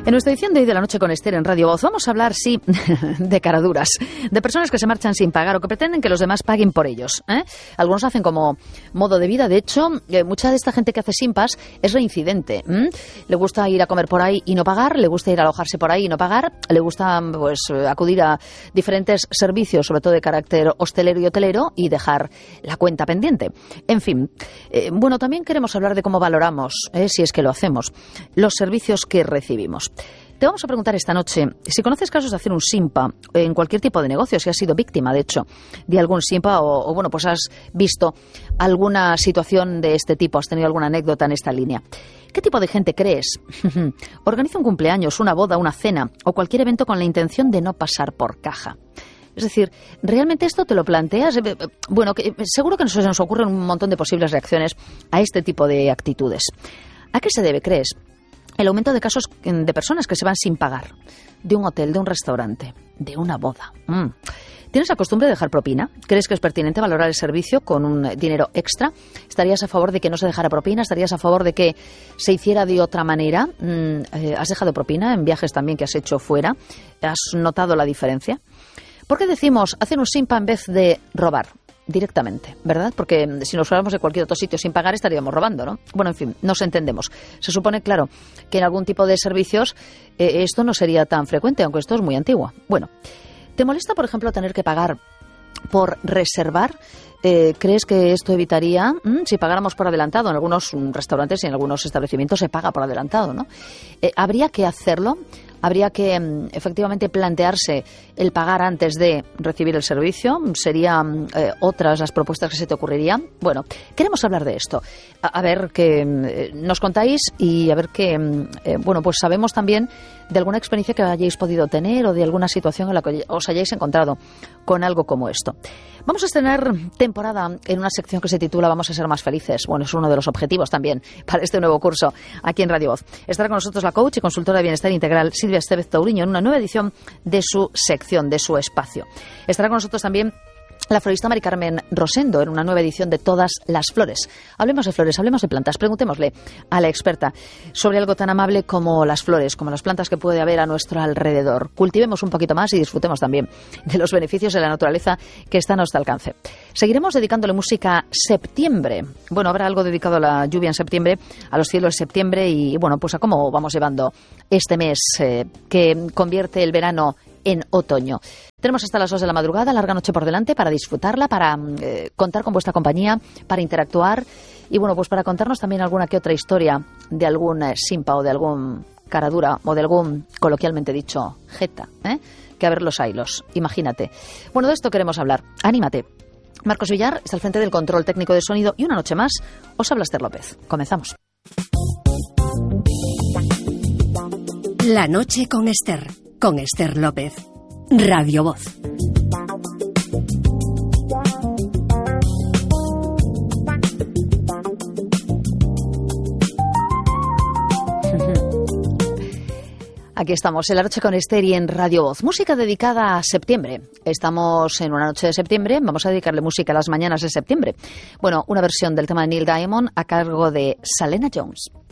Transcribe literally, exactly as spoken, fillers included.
En nuestra edición de hoy de La Noche con Esther en Radio Voz vamos a hablar, sí, de caraduras, de personas que se marchan sin pagar o que pretenden que los demás paguen por ellos, ¿eh? Algunos hacen como modo de vida. De hecho, eh, mucha de esta gente que hace simpas es reincidente. ¿m? Le gusta ir a comer por ahí y no pagar, le gusta ir a alojarse por ahí y no pagar, le gusta pues acudir a diferentes servicios, sobre todo de carácter hostelero y hotelero, y dejar la cuenta pendiente. En fin, eh, bueno, también queremos hablar de cómo valoramos, eh, si es que lo hacemos, los servicios que recibimos. Te vamos a preguntar esta noche si conoces casos de hacer un simpa en cualquier tipo de negocio, si has sido víctima, de hecho, de algún simpa o, o bueno, pues has visto alguna situación de este tipo, has tenido alguna anécdota en esta línea. ¿Qué tipo de gente crees organiza un cumpleaños, una boda, una cena o cualquier evento con la intención de no pasar por caja? Es decir, ¿realmente esto te lo planteas? Bueno, que, seguro que nos, nos ocurren un montón de posibles reacciones a este tipo de actitudes. ¿A qué se debe, crees, el aumento de casos de personas que se van sin pagar de un hotel, de un restaurante, de una boda? Mm. ¿Tienes la costumbre de dejar propina? ¿Crees que es pertinente valorar el servicio con un dinero extra? ¿Estarías a favor de que no se dejara propina? ¿Estarías a favor de que se hiciera de otra manera? Mm, eh, ¿Has dejado propina en viajes también que has hecho fuera? ¿Has notado la diferencia? ¿Por qué decimos hacer un simpa en vez de robar directamente, verdad? Porque si nos fuéramos de cualquier otro sitio sin pagar estaríamos robando, ¿no? Bueno, en fin, nos entendemos. Se supone, claro, que en algún tipo de servicios eh, esto no sería tan frecuente, aunque esto es muy antiguo. Bueno, ¿te molesta, por ejemplo, tener que pagar por reservar? Eh, ¿Crees que esto evitaría mmm, si pagáramos por adelantado? En algunos restaurantes y en algunos establecimientos se paga por adelantado, ¿no? Eh, ¿Habría que hacerlo? ¿Habría que mm, efectivamente plantearse el pagar antes de recibir el servicio? ¿Serían eh, otras las propuestas que se te ocurrirían? Bueno, queremos hablar de esto. A, a ver qué eh, nos contáis y a ver qué, eh, bueno, pues sabemos también de alguna experiencia que hayáis podido tener o de alguna situación en la que os hayáis encontrado con algo como esto. Vamos a estrenar temporada en una sección que se titula Vamos a ser más felices. Bueno, es uno de los objetivos también para este nuevo curso aquí en Radio Voz. Estará con nosotros la coach y consultora de bienestar integral Silvia Estevez Touriño en una nueva edición de su sección, de su espacio. Estará con nosotros también la florista Mari Carmen Rosendo en una nueva edición de Todas las Flores. Hablemos de flores, hablemos de plantas. Preguntémosle a la experta sobre algo tan amable como las flores, como las plantas que puede haber a nuestro alrededor. Cultivemos un poquito más y disfrutemos también de los beneficios de la naturaleza que está a nuestro alcance. Seguiremos dedicándole música a septiembre. Bueno, habrá algo dedicado a la lluvia en septiembre, a los cielos de septiembre y, bueno, pues a cómo vamos llevando este mes eh, que convierte el verano en otoño. Tenemos hasta las dos de la madrugada, larga noche por delante para disfrutarla, para eh, contar con vuestra compañía, para interactuar y, bueno, pues para contarnos también alguna que otra historia de algún eh, simpa o de algún caradura o de algún, coloquialmente dicho, jeta, ¿eh? Que a ver los hilos, imagínate. Bueno, de esto queremos hablar. Anímate. Marcos Villar está al frente del control técnico de sonido y una noche más os habla Esther López. Comenzamos. La noche con Esther. Con Esther López. Radio Voz. Aquí estamos, en La Noche con Esther y en Radio Voz. Música dedicada a septiembre. Estamos en una noche de septiembre, vamos a dedicarle música a las mañanas de septiembre. Bueno, una versión del tema de Neil Diamond a cargo de Selena Jones.